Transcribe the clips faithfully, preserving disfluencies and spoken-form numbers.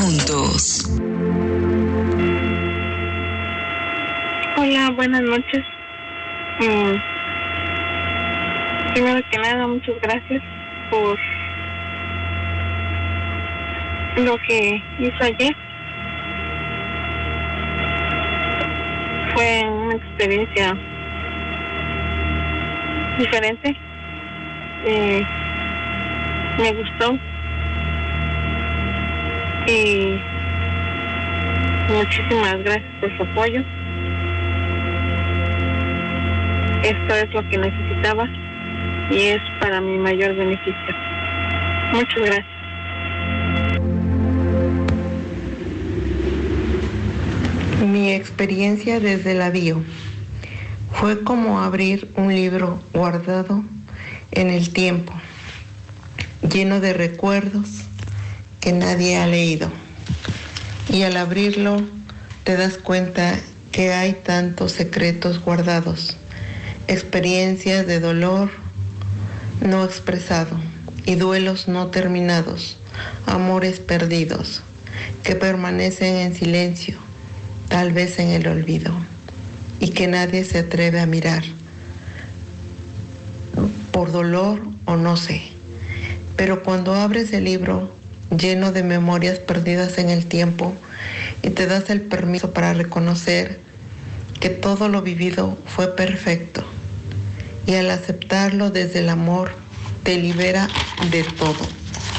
juntos. Hola, buenas noches. Mm, primero que nada, muchas gracias por lo que hizo ayer. Fue una experiencia diferente. Eh, me gustó. Y muchísimas gracias por su apoyo. Esto es lo que necesitaba y es para mi mayor beneficio. Muchas gracias. Mi experiencia desde la bio fue como abrir un libro guardado en el tiempo, lleno de recuerdos que nadie ha leído. Y al abrirlo te das cuenta que hay tantos secretos guardados, experiencias de dolor no expresado y duelos no terminados, amores perdidos que permanecen en silencio, tal vez en el olvido, y que nadie se atreve a mirar, por dolor o no sé. Pero cuando abres el libro lleno de memorias perdidas en el tiempo y te das el permiso para reconocer que todo lo vivido fue perfecto, y al aceptarlo desde el amor te libera de todo,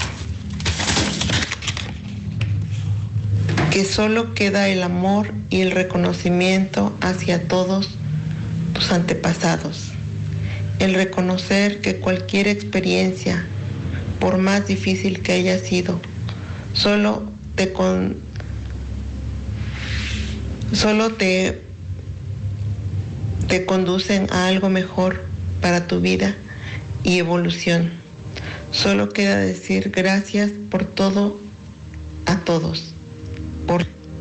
que solo queda el amor y el reconocimiento hacia todos tus antepasados, el reconocer que cualquier experiencia, por más difícil que haya sido, solo te con solo te te conducen a algo mejor para tu vida y evolución. Solo queda decir gracias por todo a todos. Por...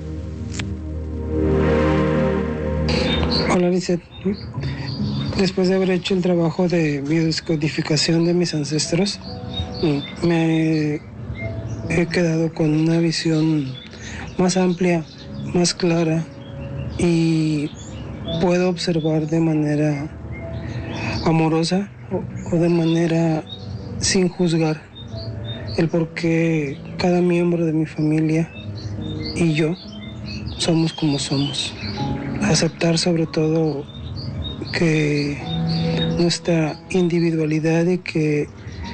Hola, Lizeth. Después de haber hecho el trabajo de biodescodificación de mis ancestros, me he quedado con una visión más amplia, más clara, y puedo observar de manera amorosa o, o de manera sin juzgar el por qué cada miembro de mi familia y yo somos como somos. Aceptar sobre todo que nuestra individualidad y que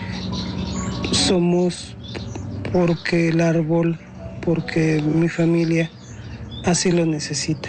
somos porque el árbol, porque mi familia así lo necesita.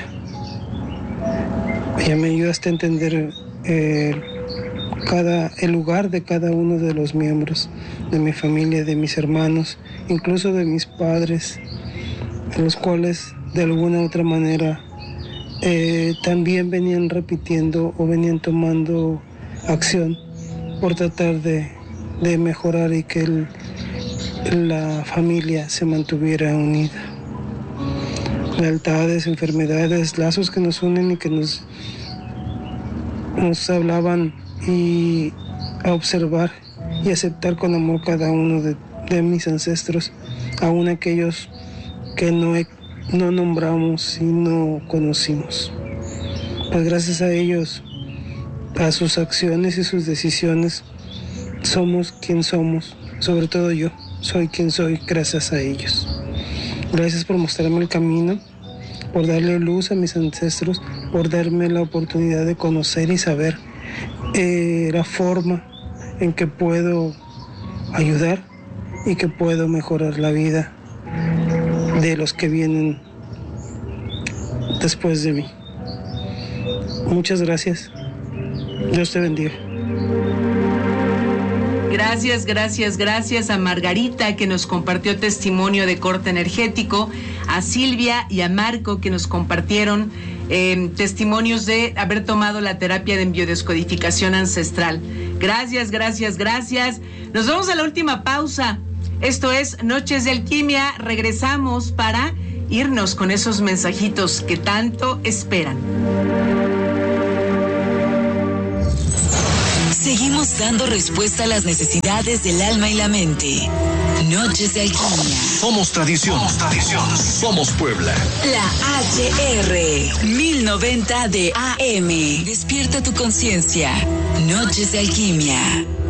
Ya me ayudaste a entender eh, cada, el lugar de cada uno de los miembros de mi familia, de mis hermanos, incluso de mis padres, los cuales de alguna u otra manera eh, también venían repitiendo o venían tomando acción por tratar de, de mejorar y que el, la familia se mantuviera unida. Lealtades, enfermedades, lazos que nos unen y que nos, nos hablaban, y a observar y aceptar con amor cada uno de, de mis ancestros, aún aquellos que no, he, no nombramos y no conocimos. Pues gracias a ellos, a sus acciones y sus decisiones, somos quien somos, sobre todo yo, soy quien soy gracias a ellos. Gracias por mostrarme el camino, por darle luz a mis ancestros, por darme la oportunidad de conocer y saber eh, la forma en que puedo ayudar y que puedo mejorar la vida de los que vienen después de mí. Muchas gracias. Dios te bendiga. Gracias, gracias, gracias a Margarita, que nos compartió testimonio de corte energético, a Silvia y a Marco, que nos compartieron eh, testimonios de haber tomado la terapia de biodescodificación ancestral. Gracias, gracias, gracias. Nos vamos a la última pausa. Esto es Noches de Alquimia. Regresamos para irnos con esos mensajitos que tanto esperan. Seguimos dando respuesta a las necesidades del alma y la mente. Noches de Alquimia. Somos tradición. Somos tradición. Somos Puebla. La H R mil noventa de A M. Despierta tu conciencia. Noches de Alquimia.